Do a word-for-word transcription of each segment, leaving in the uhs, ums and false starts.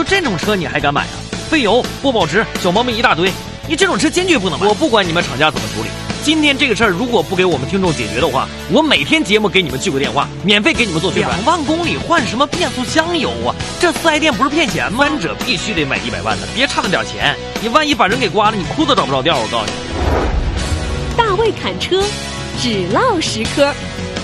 就这种车你还敢买啊？费油、不保值、小毛病一大堆，你这种车坚决不能买。我不管你们厂家怎么处理，今天这个事儿如果不给我们听众解决的话，我每天节目给你们聚个电话，免费给你们做宣传。两万公里换什么变速箱油啊？这四 S 店不是骗钱吗？三者必须得买一百万的，别差那点钱，你万一把人给刮了，你裤子找不着调。我告诉你， 大卫侃车，只唠实科。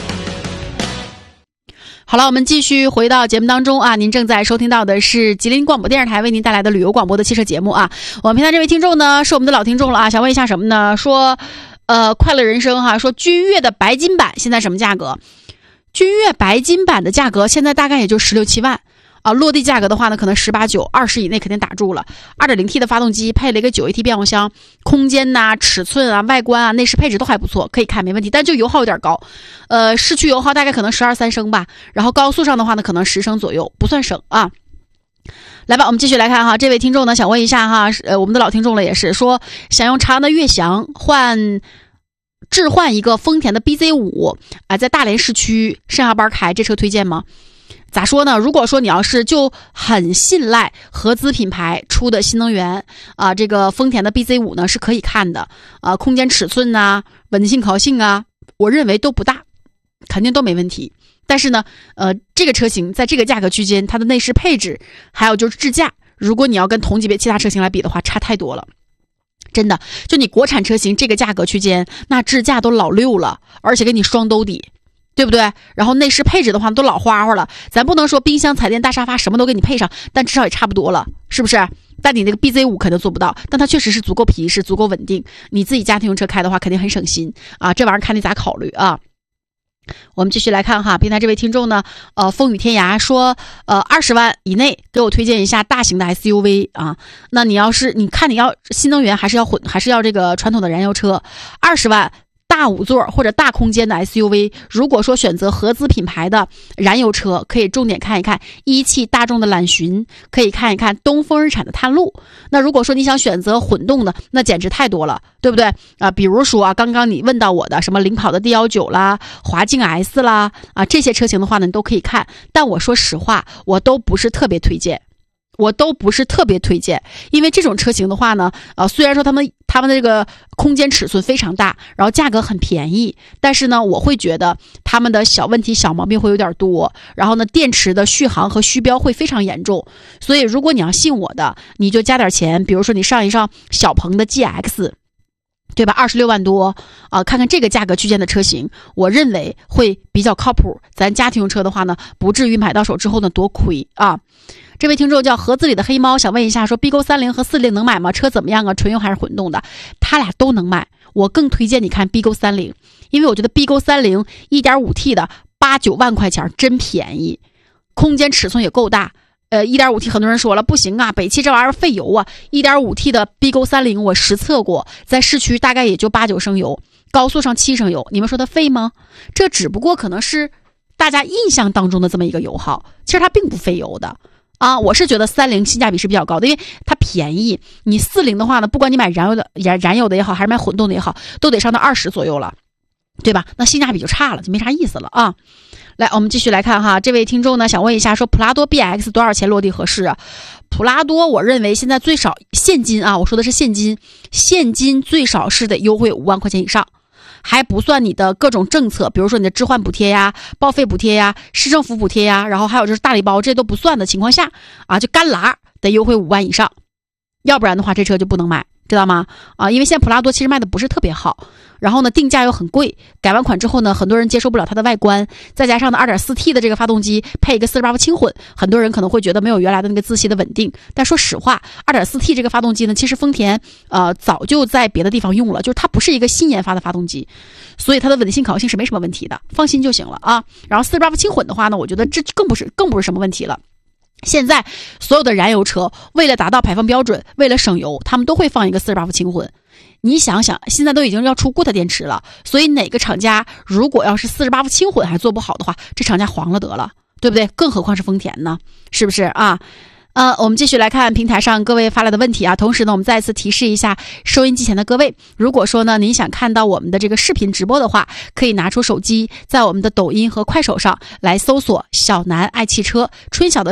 好了，我们继续回到节目当中啊！您正在收听到的是吉林广播电视台为您带来的旅游广播的汽车节目啊。我们平台这位听众呢是我们的老听众了啊，想问一下什么呢？说，呃，快乐人生哈，说君越的白金版现在什么价格？君越白金版的价格现在大概也就十六七万啊，落地价格的话呢，可能十八九、二十以内肯定打住了。二点零 T 的发动机配了一个九 A T 变速箱，空间呐、尺寸啊、外观啊、内饰配置都还不错，可以看没问题。但就油耗有点高，呃，市区油耗大概可能十二三升吧，然后高速上的话呢，可能十升左右，不算省啊。来吧，我们继续来看哈，这位听众呢想问一下哈，呃，我们的老听众了也是说想用长安的悦翔换。置换一个丰田的 B Z 五 啊，在大连市区上下班开，这车推荐吗？咋说呢？如果说你要是就很信赖合资品牌出的新能源啊，这个丰田的 B Z 五 呢是可以看的啊，空间尺寸呐、稳定性、可靠性啊，我认为都不大，肯定都没问题。但是呢，呃，这个车型在这个价格区间，它的内饰配置还有就是智驾，如果你要跟同级别其他车型来比的话，差太多了。真的，就你国产车型这个价格区间，那智驾都老六了，而且给你双兜底，对不对？然后内饰配置的话都老花花了，咱不能说冰箱、彩电、大沙发什么都给你配上，但至少也差不多了，是不是？但你那个 B Z 五 肯定做不到，但它确实是足够皮实、足够稳定。你自己家庭用车开的话，肯定很省心啊！这玩意儿看你咋考虑啊？我们继续来看哈，平台这位听众呢，呃，风雨天涯说，呃，二十万以内给我推荐一下大型的 S U V 啊。那你要是你看你要新能源还是要混还是要这个传统的燃油车，二十万。大五座或者大空间的 S U V， 如果说选择合资品牌的燃油车，可以重点看一看一汽大众的揽巡，可以看一看东风日产的探路。那如果说你想选择混动的，那简直太多了，对不对啊？比如说啊，刚刚你问到我的什么领跑的 D 十九 啦、华境 S 啦啊，这些车型的话呢，你都可以看。但我说实话，我都不是特别推荐。我都不是特别推荐，因为这种车型的话呢，呃，虽然说他们他们的这个空间尺寸非常大，然后价格很便宜，但是呢，我会觉得他们的小问题、小毛病会有点多，然后呢，电池的续航和虚标会非常严重。所以，如果你要信我的，你就加点钱，比如说你上一上小鹏的 G X。对吧？二十六万多啊、呃，看看这个价格区间的车型，我认为会比较靠谱。咱家庭用车的话呢，不至于买到手之后呢多亏啊。这位听众叫盒子里的黑猫，想问一下，说 B 勾三零和四零能买吗？车怎么样啊？纯油还是混动的？他俩都能买，我更推荐你看 B 勾三零，因为我觉得 B 勾三零 一点五 T 的八九万块钱真便宜，空间尺寸也够大。呃 一点五 T 很多人说了不行啊，北汽这玩意儿费油啊。 一点五 T 的 B 勾三零我实测过，在市区大概也就八九升油，高速上七升油，你们说它费吗？这只不过可能是大家印象当中的这么一个油耗，其实它并不费油的啊。我是觉得三零性价比是比较高的，因为它便宜。你四零的话呢，不管你买燃油的燃燃油的也好，还是买混动的也好，都得上到二十左右了，对吧？那性价比就差了，就没啥意思了啊。来，我们继续来看哈，这位听众呢想问一下，说普拉多 B X 多少钱落地合适啊？普拉多我认为现在最少现金啊，我说的是现金，现金最少是得优惠五万块钱以上，还不算你的各种政策，比如说你的置换补贴呀、报废补贴呀、市政府补贴呀，然后还有就是大礼包，这都不算的情况下啊，就干拉得优惠五万以上，要不然的话这车就不能买。知道吗？啊，因为现在普拉多其实卖的不是特别好，然后呢定价又很贵，改完款之后呢，很多人接受不了它的外观，再加上呢 二点四 T 的这个发动机配一个四十八伏轻混，很多人可能会觉得没有原来的那个自吸的稳定。但说实话 二点四 T 这个发动机呢，其实丰田呃早就在别的地方用了，就是它不是一个新研发的发动机，所以它的稳定性可靠性是没什么问题的，放心就行了啊。然后四十八伏轻混的话呢，我觉得这更不是更不是什么问题了。现在所有的燃油车为了达到排放标准，为了省油，他们都会放一个四十八伏轻混。你想想，现在都已经要出固态电池了，所以哪个厂家如果要是四十八伏轻混还做不好的话，这厂家黄了得了，对不对？更何况是丰田呢，是不是啊？呃，我们继续来看平台上各位发来的问题啊。同时呢，我们再次提示一下收音机前的各位，如果说呢您想看到我们的这个视频直播的话，可以拿出手机，在我们的抖音和快手上来搜索小南爱汽车，春晓的小，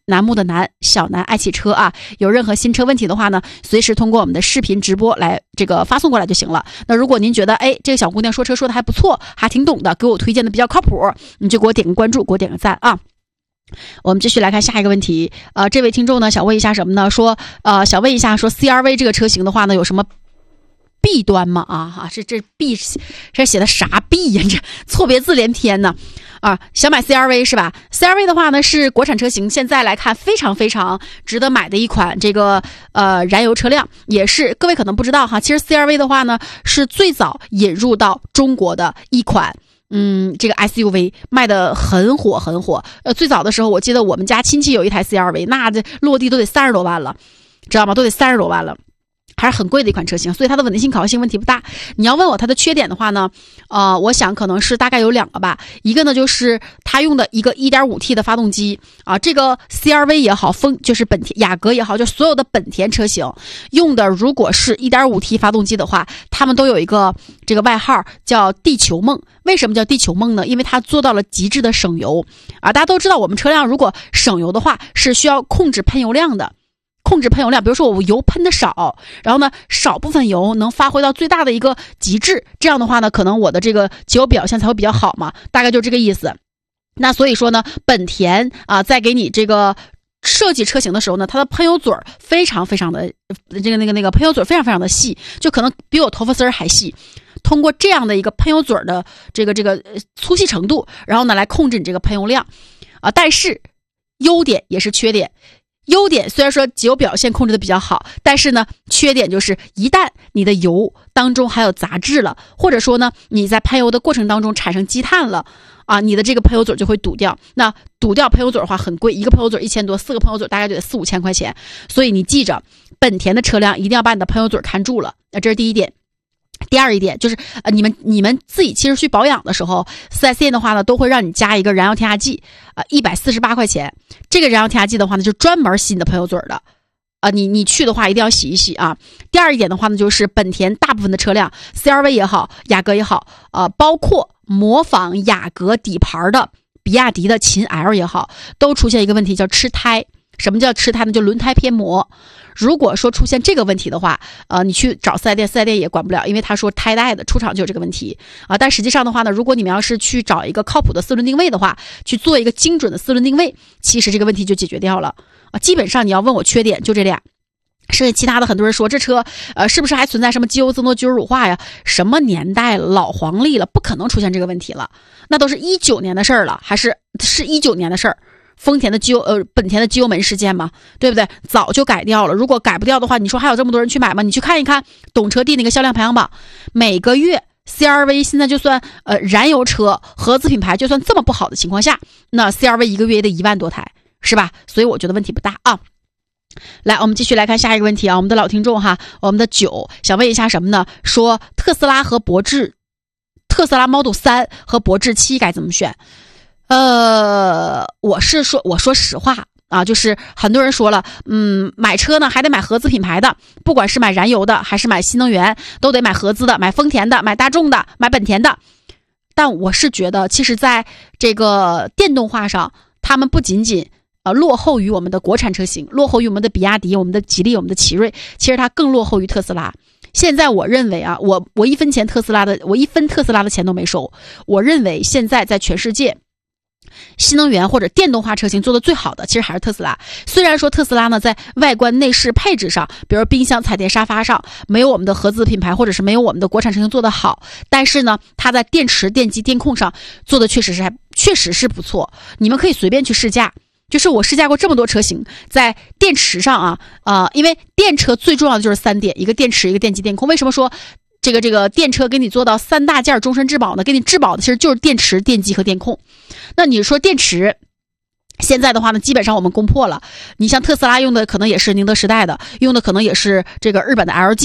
楠木的楠，小南爱汽车啊，有任何新车问题的话呢，随时通过我们的视频直播来这个发送过来就行了。那如果您觉得哎这个小姑娘说车说的还不错，还挺懂的，给我推荐的比较靠谱，你就给我点个关注，给我点个赞啊。我们继续来看下一个问题，呃，这位听众呢想问一下什么呢？说呃想问一下说 C R V 这个车型的话呢有什么弊端吗？啊啊，这这弊这写的啥弊呀？这错别字连篇呢。啊，想买 C R V 是吧 ？C R V 的话呢是国产车型，现在来看非常非常值得买的一款这个呃燃油车辆，也是各位可能不知道哈，其实 C R V 的话呢是最早引入到中国的一款。嗯，这个 S U V 卖的很火很火。呃，最早的时候，我记得我们家亲戚有一台 C R V， 那这落地都得三十多万了，知道吗？都得三十多万了。还是很贵的一款车型，所以它的稳定性、可靠性问题不大。你要问我它的缺点的话呢，呃，我想可能是大概有两个吧。一个呢就是它用的一个 一点五 T 的发动机啊，这个 C R V 也好，风就是本田、雅阁也好，就所有的本田车型用的如果是 一点五 T 发动机的话，他们都有一个这个外号叫地球梦。为什么叫地球梦呢？因为它做到了极致的省油啊。大家都知道我们车辆如果省油的话是需要控制喷油量的。控制喷油量，比如说我油喷的少，然后呢少部分油能发挥到最大的一个极致，这样的话呢可能我的这个节油表现才会比较好嘛，大概就这个意思。那所以说呢本田啊在给你这个设计车型的时候呢，它的喷油嘴非常非常的这个那个那个喷油嘴非常非常的细，就可能比我头发丝还细。通过这样的一个喷油嘴的这个这个粗细程度，然后呢来控制你这个喷油量啊。但是优点也是缺点。优点虽然说节油表现控制的比较好，但是呢缺点就是一旦你的油当中还有杂质了，或者说呢你在喷油的过程当中产生积碳了啊，你的这个喷油嘴就会堵掉。那堵掉喷油嘴的话很贵，一个喷油嘴一千多，四个喷油嘴大概就得四五千块钱。所以你记着，本田的车辆一定要把你的喷油嘴看住了，那这是第一点。第二一点就是呃，你们你们自己其实去保养的时候 四 S 店的话呢都会让你加一个燃油添加剂啊，一百四十八块钱。这个燃油添加剂的话呢就专门洗你的喷油嘴的啊，你你去的话一定要洗一洗啊。第二一点的话呢就是本田大部分的车辆 C R V 也好，雅阁也好，呃包括模仿雅阁底盘的比亚迪的秦 L 也好，都出现一个问题叫吃胎。什么叫吃胎呢？就轮胎偏磨。如果说出现这个问题的话，呃，你去找四 S 店，四 S 店也管不了，因为他说胎带的出厂就有这个问题啊。但实际上的话呢，如果你们要是去找一个靠谱的四轮定位的话，去做一个精准的四轮定位，其实这个问题就解决掉了啊。基本上你要问我缺点就这俩，剩下其他的很多人说这车呃是不是还存在什么机油增多、机油乳化呀？什么年代了，老黄历了，不可能出现这个问题了，那都是一九年的事儿了，还是是一九年的事儿。丰田的机油呃本田的机油门事件嘛，对不对？早就改掉了。如果改不掉的话，你说还有这么多人去买吗？你去看一看懂车帝那个销量排行榜，每个月 C R V 现在就算呃燃油车合资品牌就算这么不好的情况下，那 C R V 一个月也得一万多台，是吧？所以我觉得问题不大啊。来，我们继续来看下一个问题啊，我们的老听众哈，我们的九想问一下什么呢？说特斯拉和博智，特斯拉 Model 三和博智七该怎么选？呃，我是说，我说实话啊，就是很多人说了，嗯，买车呢还得买合资品牌的，不管是买燃油的还是买新能源，都得买合资的，买丰田的，买大众的，买本田的。但我是觉得，其实在这个电动化上，他们不仅仅呃落后于我们的国产车型，落后于我们的比亚迪、我们的吉利、我们的奇瑞，其实它更落后于特斯拉。现在我认为啊，我我一分钱特斯拉的，我一分特斯拉的钱都没收。我认为现在在全世界，新能源或者电动化车型做的最好的其实还是特斯拉。虽然说特斯拉呢在外观内饰配置上，比如冰箱、彩电、沙发上没有我们的合资品牌或者是没有我们的国产车型做的好，但是呢它在电池、电机、电控上做的确实是还确实是不错。你们可以随便去试驾，就是我试驾过这么多车型，在电池上啊呃，因为电车最重要的就是三点，一个电池，一个电机、电控。为什么说这个这个电车给你做到三大件终身质保呢？给你质保的其实就是电池、电机和电控。那你说电池现在的话呢，基本上我们攻破了。你像特斯拉用的可能也是宁德时代的，用的可能也是这个日本的 L G 的，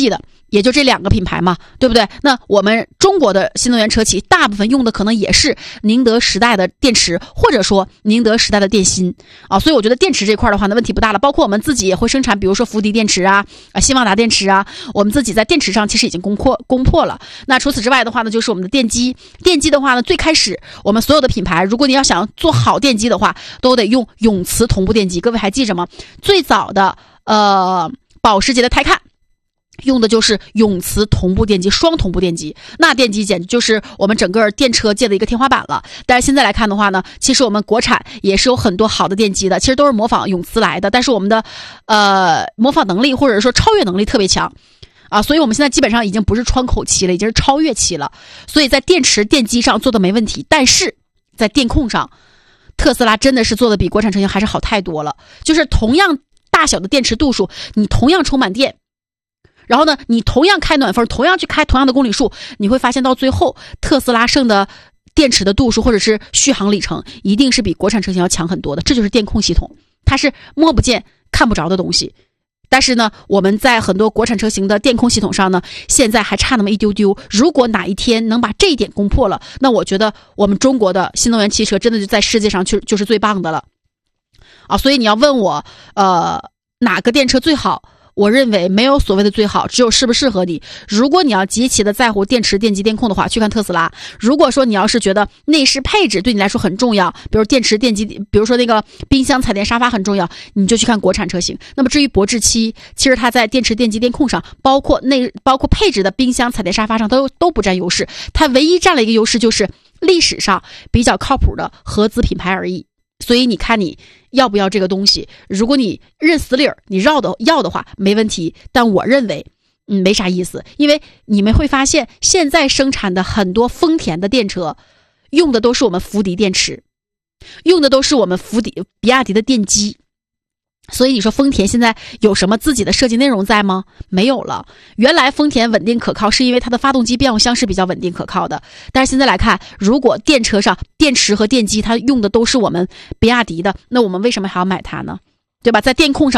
也就这两个品牌嘛，对不对？那我们中国的新能源车企大部分用的可能也是宁德时代的电池，或者说宁德时代的电芯啊，所以我觉得电池这块的话呢，问题不大了。包括我们自己也会生产，比如说福迪电池啊、啊新旺达电池啊，我们自己在电池上其实已经攻破攻破了。那除此之外的话呢，就是我们的电机，电机的话呢，最开始我们所有的品牌，如果你要想做好电机的话，都得用永磁同步电机。各位还记着吗？最早的呃保时捷的泰看。用的就是永磁同步电机，双同步电机，那电机简直就是我们整个电车界的一个天花板了。但是现在来看的话呢，其实我们国产也是有很多好的电机的，其实都是模仿永磁来的，但是我们的呃模仿能力或者说超越能力特别强啊，所以我们现在基本上已经不是窗口期了，已经是超越期了。所以在电池电机上做的没问题，但是在电控上，特斯拉真的是做的比国产车型还是好太多了。就是同样大小的电池度数，你同样充满电。然后呢，你同样开暖风，同样去开同样的公里数，你会发现到最后，特斯拉剩的电池的度数或者是续航里程，一定是比国产车型要强很多的。这就是电控系统，它是摸不见、看不着的东西。但是呢，我们在很多国产车型的电控系统上呢，现在还差那么一丢丢。如果哪一天能把这一点攻破了，那我觉得我们中国的新能源汽车真的就在世界上就就是最棒的了。啊，所以你要问我，呃，哪个电车最好？我认为没有所谓的最好，只有适不适合你。如果你要极其的在乎电池电机电控的话，去看特斯拉。如果说你要是觉得内饰配置对你来说很重要，比如电池电机，比如说那个冰箱彩电沙发很重要，你就去看国产车型。那么至于博智七，其实它在电池电机电控上，包括内包括配置的冰箱彩电沙发上都都不占优势，它唯一占了一个优势就是历史上比较靠谱的合资品牌而已。所以你看你要不要这个东西，如果你认死理儿，你绕的要的话没问题，但我认为嗯没啥意思。因为你们会发现现在生产的很多丰田的电车用的都是我们福迪电池，用的都是我们福迪比亚迪的电机。所以你说丰田现在有什么自己的设计内容在吗？没有了。原来丰田稳定可靠是因为它的发动机变速箱是比较稳定可靠的，但是现在来看，如果电车上电池和电机它用的都是我们比亚迪的，那我们为什么还要买它呢？对吧？在电控上